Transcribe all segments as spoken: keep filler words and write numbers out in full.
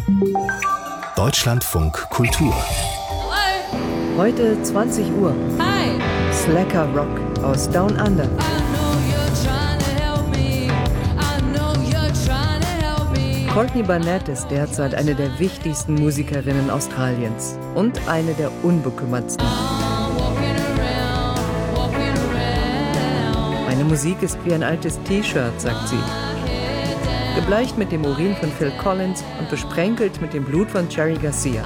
Deutschlandfunk Kultur. Heute zwanzig Uhr. Hi. Slacker Rock aus Down Under. Courtney Barnett ist derzeit eine der wichtigsten Musikerinnen Australiens und eine der unbekümmertsten. Meine Musik ist wie ein altes T-Shirt, sagt sie. Gebleicht mit dem Urin von Phil Collins und besprenkelt mit dem Blut von Jerry Garcia.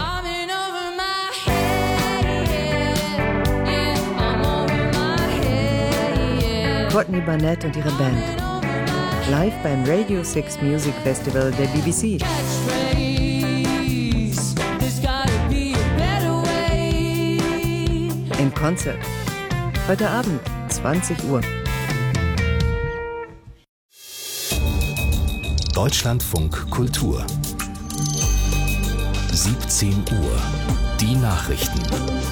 Courtney Barnett und ihre Band. Live beim Radio six Music Festival der B B C. In Konzert. Heute Abend, zwanzig Uhr. Deutschlandfunk Kultur. siebzehn Uhr. Die Nachrichten.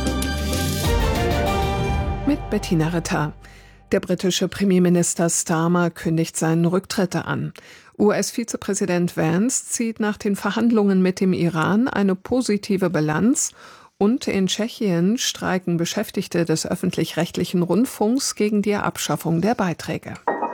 Mit Bettina Ritter. Der britische Premierminister Starmer kündigt seinen Rücktritt an. U S-Vizepräsident Vance zieht nach den Verhandlungen mit dem Iran eine positive Bilanz und in Tschechien streiken Beschäftigte des öffentlich-rechtlichen Rundfunks gegen die Abschaffung der Beiträge.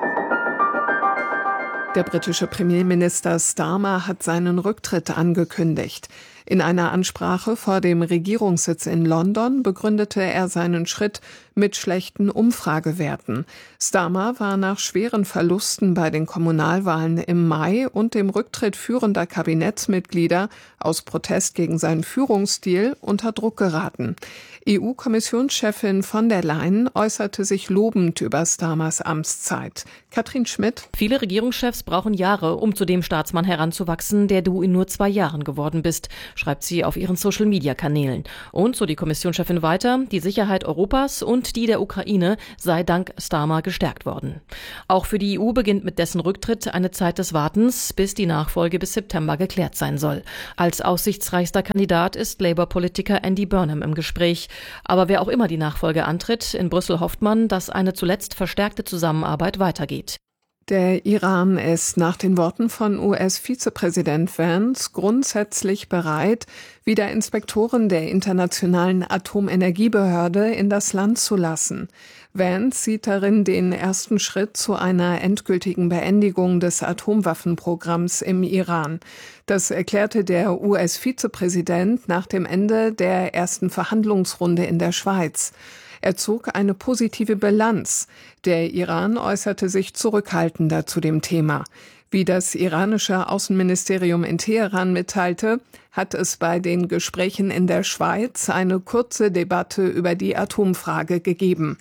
Der britische Premierminister Starmer hat seinen Rücktritt angekündigt. In einer Ansprache vor dem Regierungssitz in London begründete er seinen Schritt mit schlechten Umfragewerten. Starmer war nach schweren Verlusten bei den Kommunalwahlen im Mai und dem Rücktritt führender Kabinettsmitglieder aus Protest gegen seinen Führungsstil unter Druck geraten. E U-Kommissionschefin von der Leyen äußerte sich lobend über Starmers Amtszeit. Katrin Schmidt. Viele Regierungschefs brauchen Jahre, um zu dem Staatsmann heranzuwachsen, der du in nur zwei Jahren geworden bist, schreibt sie auf ihren Social-Media-Kanälen. Und, so die Kommissionschefin weiter, die Sicherheit Europas und die der Ukraine sei dank Starmer gestärkt worden. Auch für die E U beginnt mit dessen Rücktritt eine Zeit des Wartens, bis die Nachfolge bis September geklärt sein soll. Als aussichtsreichster Kandidat ist Labour-Politiker Andy Burnham im Gespräch. Aber wer auch immer die Nachfolge antritt, in Brüssel hofft man, dass eine zuletzt verstärkte Zusammenarbeit weitergeht. Der Iran ist nach den Worten von U S-Vizepräsident Vance grundsätzlich bereit, wieder Inspektoren der Internationalen Atomenergiebehörde in das Land zu lassen. Vance sieht darin den ersten Schritt zu einer endgültigen Beendigung des Atomwaffenprogramms im Iran. Das erklärte der U S-Vizepräsident nach dem Ende der ersten Verhandlungsrunde in der Schweiz. Er zog eine positive Bilanz. Der Iran äußerte sich zurückhaltender zu dem Thema. Wie das iranische Außenministerium in Teheran mitteilte, hat es bei den Gesprächen in der Schweiz eine kurze Debatte über die Atomfrage gegeben.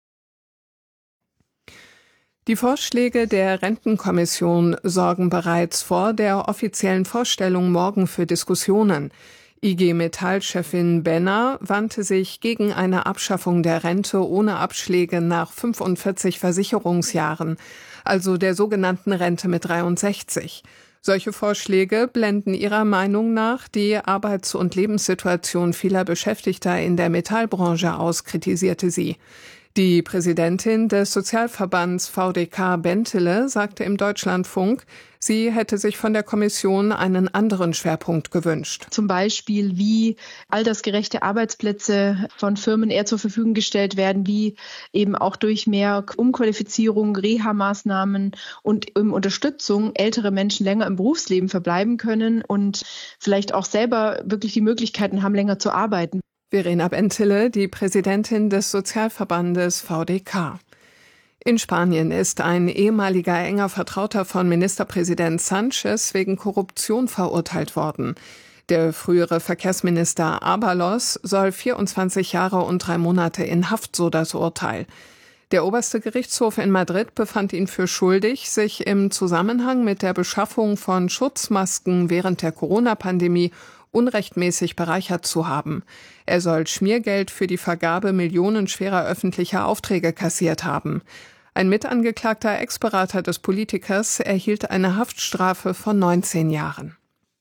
Die Vorschläge der Rentenkommission sorgen bereits vor der offiziellen Vorstellung morgen für Diskussionen. I G Metall-Chefin Benner wandte sich gegen eine Abschaffung der Rente ohne Abschläge nach fünfundvierzig Versicherungsjahren, also der sogenannten Rente mit dreiundsechzig. Solche Vorschläge blenden ihrer Meinung nach die Arbeits- und Lebenssituation vieler Beschäftigter in der Metallbranche aus, kritisierte sie. Die Präsidentin des Sozialverbands V D K Bentele sagte im Deutschlandfunk, sie hätte sich von der Kommission einen anderen Schwerpunkt gewünscht. Zum Beispiel, wie altersgerechte Arbeitsplätze von Firmen eher zur Verfügung gestellt werden, wie eben auch durch mehr Umqualifizierung, Reha-Maßnahmen und um Unterstützung ältere Menschen länger im Berufsleben verbleiben können und vielleicht auch selber wirklich die Möglichkeiten haben, länger zu arbeiten. Verena Bentele, die Präsidentin des Sozialverbandes V D K. In Spanien ist ein ehemaliger enger Vertrauter von Ministerpräsident Sánchez wegen Korruption verurteilt worden. Der frühere Verkehrsminister Ábalos soll vierundzwanzig Jahre und drei Monate in Haft, so das Urteil. Der oberste Gerichtshof in Madrid befand ihn für schuldig, sich im Zusammenhang mit der Beschaffung von Schutzmasken während der Corona-Pandemie unrechtmäßig bereichert zu haben. Er soll Schmiergeld für die Vergabe millionenschwerer öffentlicher Aufträge kassiert haben. Ein mitangeklagter Ex-Berater des Politikers erhielt eine Haftstrafe von neunzehn Jahren.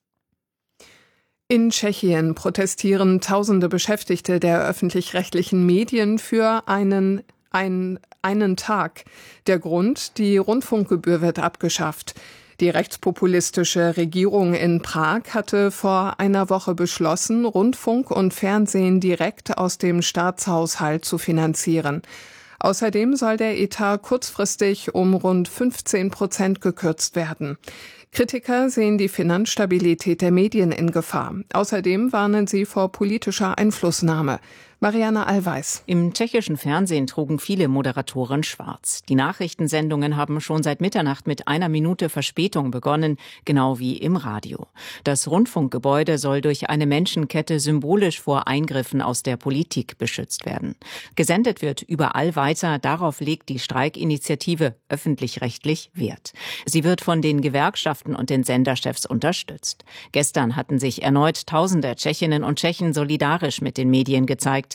In Tschechien protestieren tausende Beschäftigte der öffentlich-rechtlichen Medien für einen, einen, einen Tag. Der Grund: die Rundfunkgebühr wird abgeschafft. Die rechtspopulistische Regierung in Prag hatte vor einer Woche beschlossen, Rundfunk und Fernsehen direkt aus dem Staatshaushalt zu finanzieren. Außerdem soll der Etat kurzfristig um rund fünfzehn Prozent gekürzt werden. Kritiker sehen die Finanzstabilität der Medien in Gefahr. Außerdem warnen sie vor politischer Einflussnahme. Marianne Allweis. Im tschechischen Fernsehen trugen viele Moderatoren schwarz. Die Nachrichtensendungen haben schon seit Mitternacht mit einer Minute Verspätung begonnen, genau wie im Radio. Das Rundfunkgebäude soll durch eine Menschenkette symbolisch vor Eingriffen aus der Politik beschützt werden. Gesendet wird überall weiter, darauf legt die Streikinitiative öffentlich-rechtlich Wert. Sie wird von den Gewerkschaften und den Senderchefs unterstützt. Gestern hatten sich erneut Tausende Tschechinnen und Tschechen solidarisch mit den Medien gezeigt.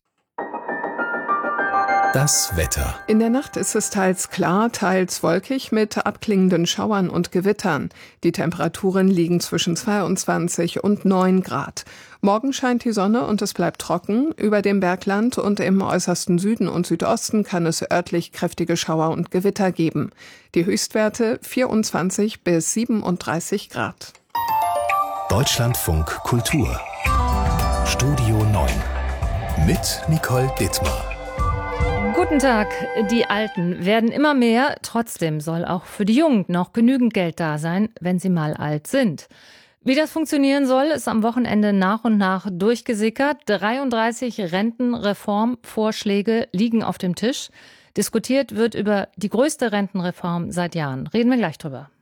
Das Wetter. In der Nacht ist es teils klar, teils wolkig mit abklingenden Schauern und Gewittern. Die Temperaturen liegen zwischen zweiundzwanzig und neun Grad. Morgen scheint die Sonne und es bleibt trocken. Über dem Bergland und im äußersten Süden und Südosten kann es örtlich kräftige Schauer und Gewitter geben. Die Höchstwerte vierundzwanzig bis siebenunddreißig Grad. Deutschlandfunk Kultur. Studio neun. Mit Nicole Dittmar. Guten Tag. Die Alten werden immer mehr. Trotzdem soll auch für die Jungen noch genügend Geld da sein, wenn sie mal alt sind. Wie das funktionieren soll, ist am Wochenende nach und nach durchgesickert. dreiunddreißig Rentenreformvorschläge liegen auf dem Tisch. Diskutiert wird über die größte Rentenreform seit Jahren. Reden wir gleich drüber.